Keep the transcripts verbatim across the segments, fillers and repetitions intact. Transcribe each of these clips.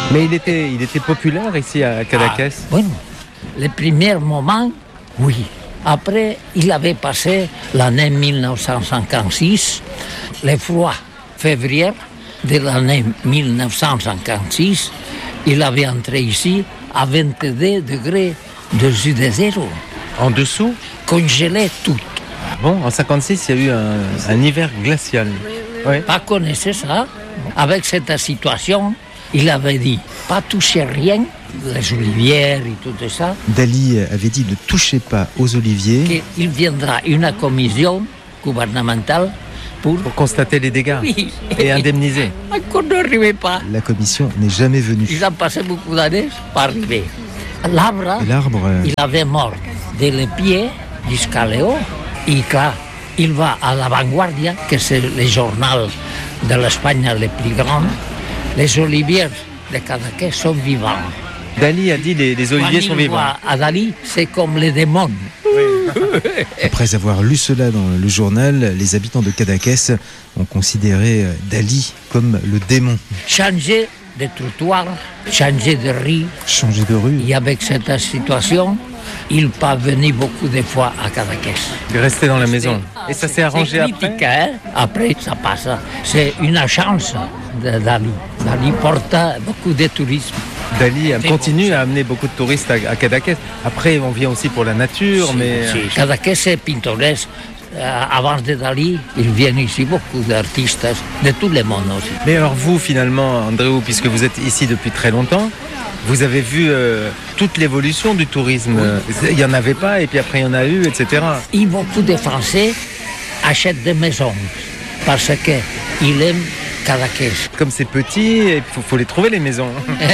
Mais il était, il était populaire ici à Cadaqués. Ah, bueno, les premiers moments, oui. Après, il avait passé l'année dix-neuf cent cinquante-six, le froid février de l'année dix-neuf cent cinquante-six, il avait entré ici à vingt-deux degrés dessus de zéro. En dessous? Congelé tout. Bon, en cinquante-six, il y a eu un, un hiver glacial. Oui. Pas connaissez ça. Avec cette situation, il avait dit, pas toucher rien, les olivières et tout ça. Dali avait dit ne touchez pas aux oliviers. Qu'il viendra une commission gouvernementale pour... Pour constater les dégâts oui. Et indemniser. Encore n'arrivait pas. La commission n'est jamais venue. Ils ont passé beaucoup d'années pour arriver. L'arbre, l'arbre euh... il avait mort dès les pieds jusqu'à le haut. Et là, il va à la Vanguardia, que c'est le journal de l'Espagne le plus grand. Les oliviers de Cadaqués sont vivants. Dali a dit les, les oliviers Quand sont vivants. À Dali, c'est comme les démons. Oui. Après avoir lu cela dans le journal, les habitants de Cadaqués ont considéré Dali comme le démon. Changer de trottoir, changer de rue. Changer de rue. Et avec cette situation, il peut venir beaucoup de fois à Cadaqués. Rester dans la maison. Et ça s'est arrangé critique, après hein? Après, ça passe. C'est une chance de Dali. Dali porte beaucoup de tourisme. Dali continue à amener beaucoup de touristes à, à Cadaqués. Après, on vient aussi pour la nature, si, mais... Si. Cadaqués, c'est pittoresque. Euh, avant de Dali, il vient ici beaucoup d'artistes de tout le monde aussi. Mais alors vous, finalement, Andréou, puisque vous êtes ici depuis très longtemps, vous avez vu euh, toute l'évolution du tourisme. Oui. Il n'y en avait pas, et puis après il y en a eu, et cetera. Et beaucoup de Français achètent des maisons parce qu'ils aiment Cadaqués. Comme c'est petit, il faut, faut les trouver les maisons.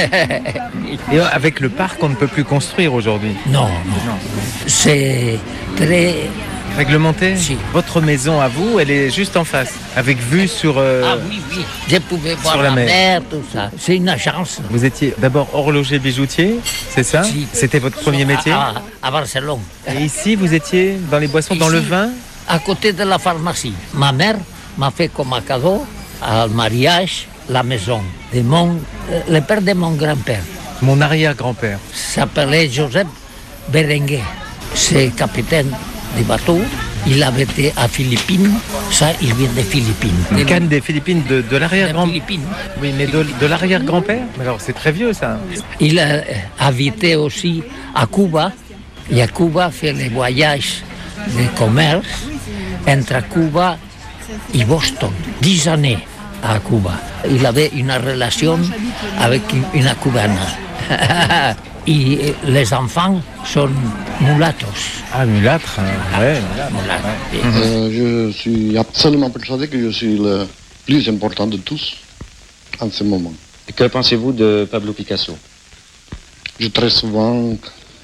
Et avec le parc, on ne peut plus construire aujourd'hui. Non, non. non. C'est très... Réglementé? Si. Votre maison à vous, elle est juste en face, avec vue sur... Euh, ah oui, oui, je pouvais voir la, la mer. mer, tout ça. C'est une chance. Vous étiez d'abord horloger bijoutier, c'est ça? Si. C'était votre premier métier? À, à, à Barcelone. Et ici, vous étiez dans les boissons, ici, dans le vin? À côté de la pharmacie. Ma mère m'a fait comme un cadeau, à mariage, la maison de mon... Le père de mon grand-père. Mon arrière-grand-père. S'appelait Joseph Berenguer. C'est capitaine des bateaux, il avait été à Philippines, ça il vient des Philippines. Le canne des Philippines, de, de l'arrière-grand... Philippines. Oui, mais de, de l'arrière-grand-père? Mais alors c'est très vieux ça. Il a habité aussi à Cuba, et à Cuba fait les voyages de commerce entre Cuba et Boston, dix années à Cuba. Il avait une relation avec une cubaine. Et les enfants sont mulatos. Ah, mulâtres, ouais. Mulatos. Ouais. Euh, je suis absolument persuadé que je suis le plus important de tous en ce moment. Et que pensez-vous de Pablo Picasso? J'ai très souvent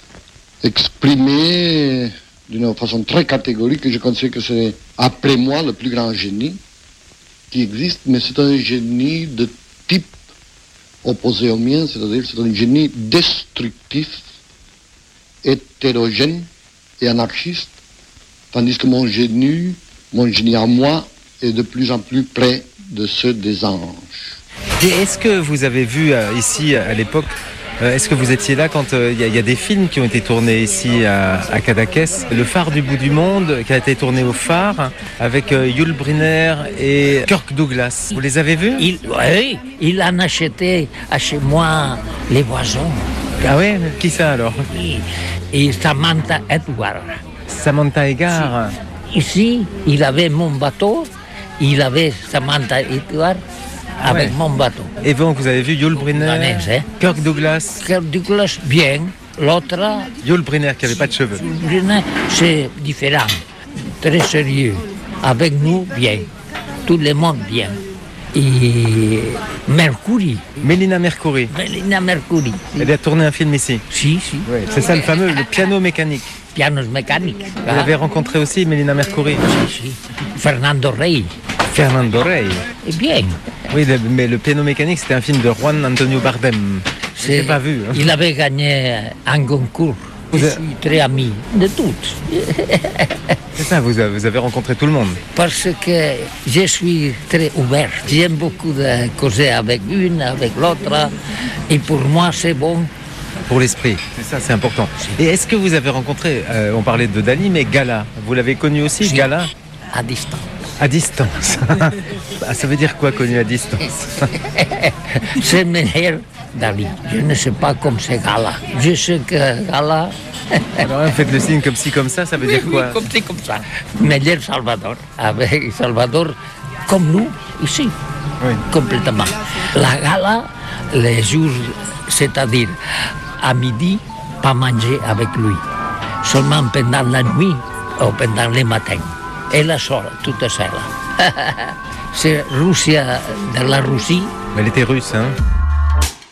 exprimé d'une façon très catégorique que je considère que c'est, après moi, le plus grand génie qui existe, mais c'est un génie de type opposé au mien, c'est-à-dire c'est un génie destructif, hétérogène et anarchiste, tandis que mon génie, mon génie à moi, est de plus en plus près de ceux des anges. Et est-ce que vous avez vu euh, ici à l'époque, euh, est-ce que vous étiez là quand il euh, y, y a des films qui ont été tournés ici à, à Cadaqués, Le Phare du bout du monde, qui a été tourné au Phare avec euh, Yul Brynner et Kirk Douglas. Vous les avez vus? il, Oui, il en acheté à chez moi les boissons. Ah ouais? Qui ça alors? Oui. Et Samantha Edward. Samantha Edward. Si. Ici, il avait mon bateau, il avait Samantha Edward. Ah avec ouais. mon bateau. Et donc, vous avez vu Yul Brynner, hein? Kirk Douglas. Kirk Douglas, bien. L'autre... Yul Brynner, qui n'avait pas de cheveux. Yul Brynner, c'est différent. Très sérieux. Avec nous, bien. Tout le monde, bien. Et Mercury. Mélina Mercouri. Mélina Mercouri. Elle a tourné un film ici. Si, si. Ouais, c'est ça le fameux, le piano mécanique. Piano mécanique. Vous avez rencontré aussi Mélina Mercouri? Si, si. Fernando Rey. Fernando Rey. Et bien. Oui, le, mais le piano mécanique, c'était un film de Juan Antonio Bardem. Je l'ai pas vu. Hein. Il avait gagné un concours Je suis très ami de toutes. C'est ça, vous avez, vous avez rencontré tout le monde. Parce que je suis très ouvert. J'aime beaucoup de causer avec une, avec l'autre. Et pour moi, c'est bon. Pour l'esprit, c'est ça, c'est important. Et est-ce que vous avez rencontré, euh, on parlait de Dali, mais Gala, vous l'avez connu aussi, Si. Gala? À distance. À distance. Ah, ça veut dire quoi, connu à distance? C'est meilleur Dali. Je ne sais pas comme c'est Gala. Je sais que Gala... Alors, faites le signe comme ci, comme ça, ça veut dire quoi? Comme c'est comme ça. Meilleur Salvador. Avec Salvador, comme nous, ici. Oui. Complètement. La Gala, les jours, c'est-à-dire à midi, pas manger avec lui. Seulement pendant la nuit ou pendant le matin. Et la soirée, toute seule. C'est Russie, de la Russie. Mais elle était russe, hein?